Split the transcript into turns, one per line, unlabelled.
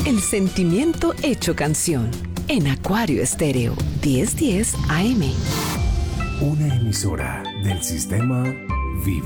El sentimiento hecho canción. En Acuario Estéreo 1010 AM.
Una emisora del sistema Vive.